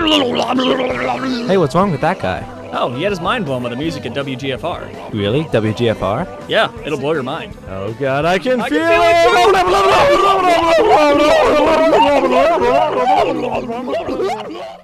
Hey, what's wrong with that guy? Oh, he had his mind blown by the music at WGFR. Really? WGFR? Yeah, it'll blow your mind. Oh god, I can feel can feel it!